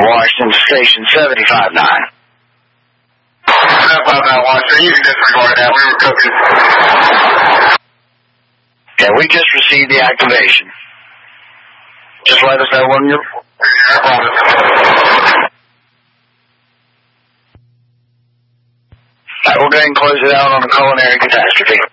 Washington Station 75-9. 759 Washington, you can disregard that. We were cooking. Yeah, we just received the activation. Just let us know when you're... Yeah, I promise. All right, we'll go ahead and close it out on a culinary catastrophe.